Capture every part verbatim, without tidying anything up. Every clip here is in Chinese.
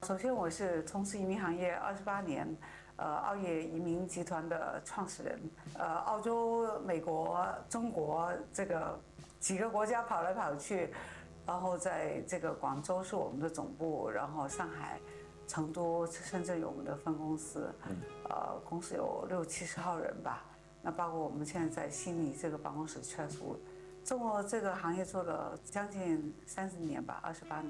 首先，我是从事移民行业二十八年，呃，澳业移民集团的创始人。呃，澳洲、美国、中国这个几个国家跑来跑去，然后在这个广州是我们的总部，然后上海、成都、深圳有我们的分公司，呃，公司有六七十号人吧。那包括我们现在在悉尼这个办公室全属，做这个行业做了将近三十年吧，二十八年。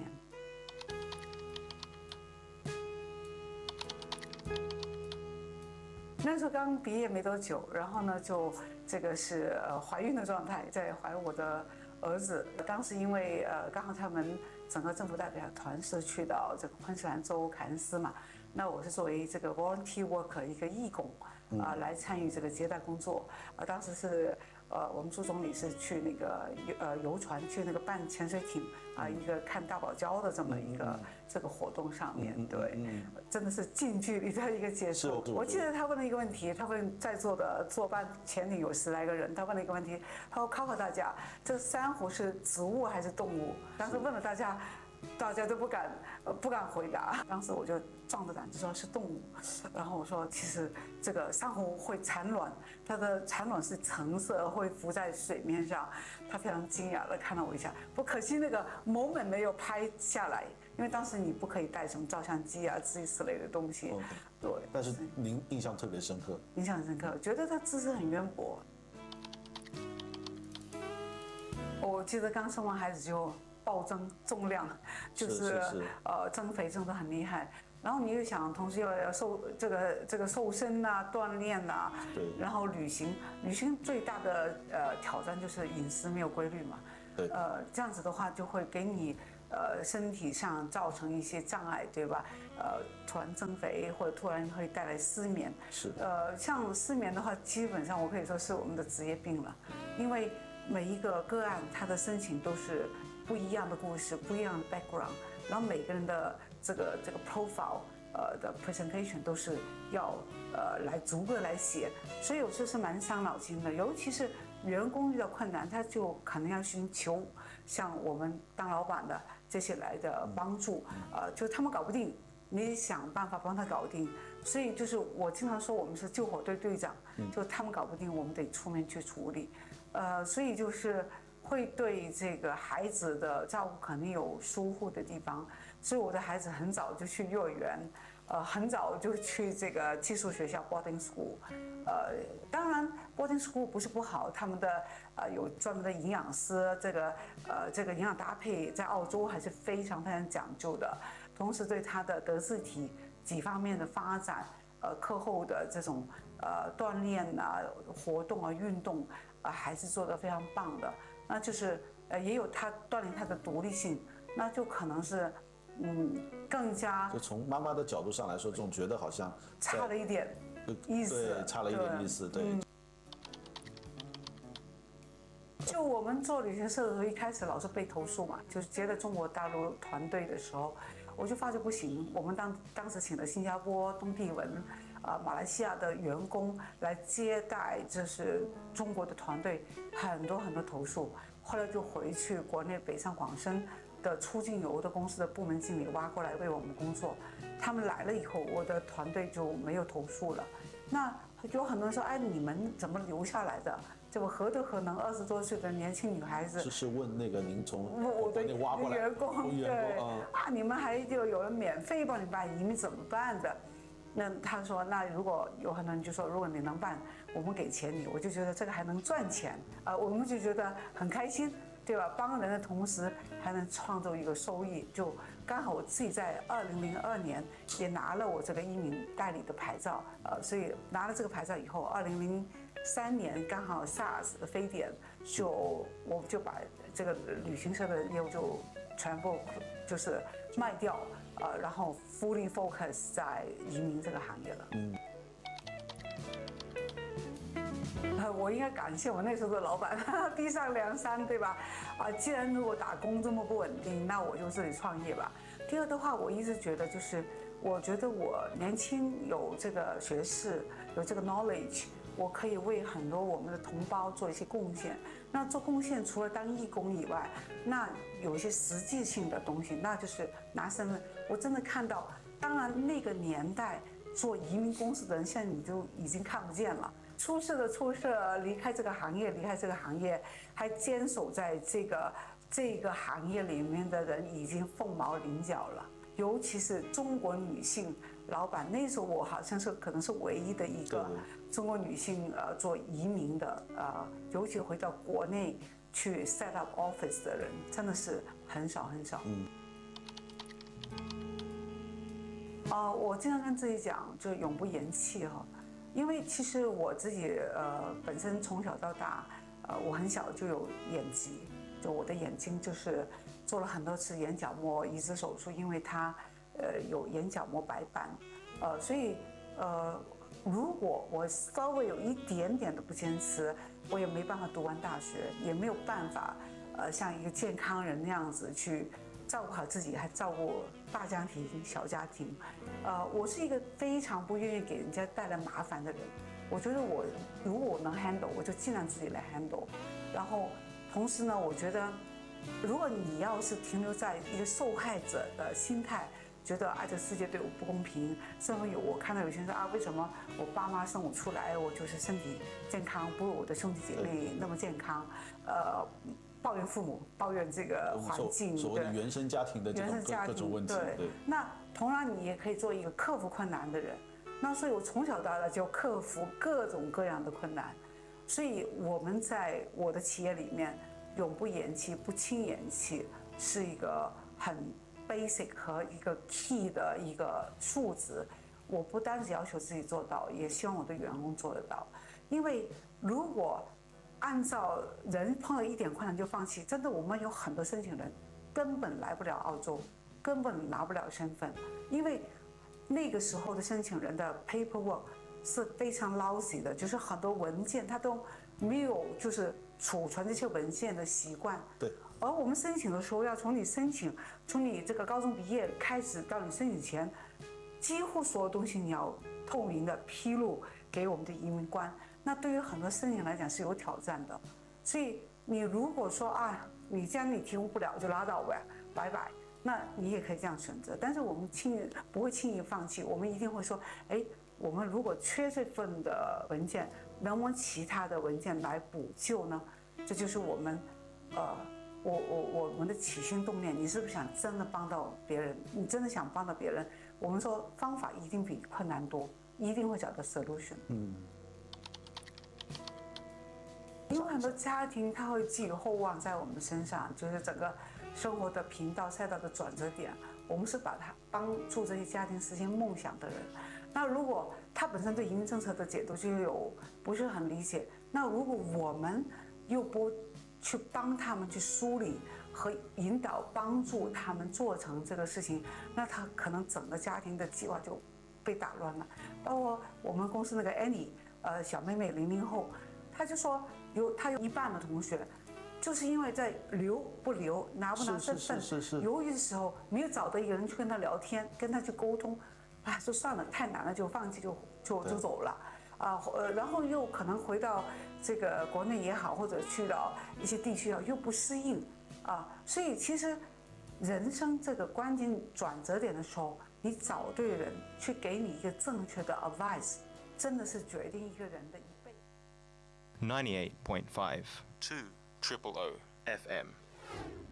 那时候刚毕业没多久，然后呢，就这个是呃怀孕的状态，在怀我的儿子。当时因为呃刚好他们整个政府代表团是去到这个昆士兰州凯恩斯嘛，那我是作为这个 volunteer worker 一个义工啊、呃、来参与这个接待工作。啊、呃，当时是呃我们朱总理是去那个呃游船去那个办潜水艇啊、呃、一个看大堡礁的这么一个这个活动上面，对，真的是近距离的一个接触。我记得他问了一个问题，他问在座的坐办潜艇有十来个人，他问了一个问题，他说考考大家，这珊瑚是植物还是动物？当时问了大家。大家都不敢，呃，不敢回答。当时我就壮着胆子说是动物，然后我说其实这个珊瑚会产卵，它的产卵是橙色，会浮在水面上。他非常惊讶的看了我一下，不可惜那个 moment 没有拍下来，因为当时你不可以带什么照相机啊之类的东西。 Okay. 对。 但是您印象特别深刻。 印象很深刻，觉得他知识很渊博。我记得刚生完孩子就。暴增重量，就是呃增肥增得很厉害，然后你又想同时要要瘦这个这个瘦身呐、锻炼呐，对，然后旅行，旅行最大的呃挑战就是饮食没有规律嘛，对，呃这样子的话就会给你呃身体上造成一些障碍，对吧？呃突然增肥或者突然会带来失眠，是，呃像失眠的话，基本上我可以说是我们的职业病了，因为每一个个案他的申请都是。不一样的故事，不一样的 background， 然后每个人的这个这个 profile， 呃的 presentation 都是要呃来逐个来写，所以有时候是蛮伤脑筋的。尤其是员工遇到困难，他就可能要寻求像我们当老板的这些来的帮助，呃，就他们搞不定，你想办法帮他搞定。所以就是我经常说，我们是救火队队长，就他们搞不定，我们得出面去处理。呃，所以就是。会对这个孩子的照顾可能有疏忽的地方，所以我的孩子很早就去幼儿园，呃，很早就去这个寄宿学校 boarding school， 呃，当然 boarding school 不是不好，他们的呃有专门的营养师，这个呃这个营养搭配在澳洲还是非常非常讲究的，同时对他的德智体几方面的发展。呃，课后的这种呃锻炼啊、活动啊、运动啊、呃，还是做得非常棒的。那就是呃，也有他锻炼他的独立性，那就可能是嗯更加。 就从妈妈的角度上来说，总觉得好像差了一点意思， 对，差了一点意思，对。嗯、 就我们做旅行社的时候，一开始老是被投诉嘛，就是接待中国大陆团队的时候。我就发觉不行，我们当当时请了新加坡、东帝汶、啊、呃、马来西亚的员工来接待，这是中国的团队，很多很多投诉。后来就回去国内北上广深的出境游的公司的部门经理挖过来为我们工作，他们来了以后，我的团队就没有投诉了。那有很多人说，哎，你们怎么留下来的？这不何德何能？二十多岁的年轻女孩子， 就是问那个您从我的挖过来员工，对啊，你们还就有人免费帮你办移民怎么办的？那他说，那如果有很多人就说，如果你能办，我们给钱你，我就觉得这个还能赚钱啊、呃，我们就觉得很开心。对吧？帮人的同时还能创造一个收益，就刚好我自己在二零零二年也拿了我这个移民代理的牌照，呃，所以拿了这个牌照以后，二零零三年刚好 SARS 的非典，就我就把这个旅行社的业务就全部就是卖掉，呃，然后 fully focus 在移民这个行业了。嗯。我应该感谢我那时候的老板，逼上梁山，对吧？啊，既然如果打工这么不稳定，那我就自己创业吧。第二的话，我一直觉得就是，我觉得我年轻有这个学识，有这个 knowledge， 我可以为很多我们的同胞做一些贡献。那做贡献除了当义工以外，那有一些实际性的东西，那就是拿身份。我真的看到当然那个年代做移民公司的人，现在你就已经看不见了。出事的出事，离开这个行业，离开这个行业，还坚守在这个这个行业里面的人已经凤毛麟角了。尤其是中国女性老板，那时候我好像是可能是唯一的一个中国女性呃做移民的呃，尤其回到国内去 set up office 的人，真的是很少很少。嗯。啊、呃，我经常跟自己讲，就永不言弃哈，因为其实我自己呃本身从小到大，呃我很小就有眼疾，就我的眼睛就是做了很多次眼角膜移植手术，因为它呃有眼角膜白斑，呃所以呃如果我稍微有一点点的不坚持，我也没办法读完大学，也没有办法呃像一个健康人那样子去照顾好自己，还照顾大家庭、小家庭。呃，我是一个非常不愿意给人家带来麻烦的人。我觉得我如果我能 handle， 我就尽量自己来 handle。然后，同时呢，我觉得，如果你要是停留在一个受害者的心态，觉得啊，这世界对我不公平，甚至有我看到有些人说啊，为什么我爸妈生我出来，我就是身体健康，不如我的兄弟姐妹那么健康，呃。抱怨父母，抱怨这个环境， 所谓的原生家庭的这种各种问题。 对，那同样你也可以做一个克服困难的人。那所以我从小到大就克服各种各样的困难。所以我们在我的企业里面，永不言弃，不轻言弃，是一个很 basic 和一个 key 的一个数值。我不单只要求自己做到，也希望我的员工做得到。因为如果按照人碰到一点困难就放弃，真的我们有很多申请人根本来不了澳洲，根本拿不了身份，因为那个时候的申请人的 paperwork 是非常 lousy 的，就是很多文件他都没有就是储存这些文件的习惯。 对。 而我们申请的时候，要从你申请，从你这个高中毕业开始到你申请前，几乎所有东西你要透明的披露给我们的移民官。那对于很多申请来讲是有挑战的，所以你如果说啊，你既然你提供不了就拉倒呗，拜拜，那你也可以这样选择。但是我们轻易不会轻易放弃，我们一定会说，哎，我们如果缺这份的文件，能不能其他的文件来补救呢？这就是我们，呃，我我我们的起心动念，你是不是想真的帮到别人？你真的想帮到别人？我们说方法一定比困难多，一定会找到 solution。嗯。因为很多家庭他会寄予厚望在我们身上，就是整个生活的频道赛道的转折点，我们是把他帮助这些家庭实现梦想的人。那如果他本身对移民政策的解读就有不是很理解，那如果我们又不去帮他们去梳理和引导，帮助他们做成这个事情，那他可能整个家庭的计划就被打乱了。包括我们公司那个 Annie， 呃，小妹妹零零后，她就说。有他有一半的同学，就是因为在留不留、拿不拿身份，犹豫的时候没有找到一个人去跟他聊天、跟他去沟通，啊，说算了，太难了，就放弃，就就就走了，啊，呃，然后又可能回到这个国内也好，或者去到一些地区啊，又不适应，啊，所以其实人生这个关键转折点的时候，你找对人去给你一个正确的 advice， 真的是决定一个人的一辈子。 ninety-eight point five two Triple O F M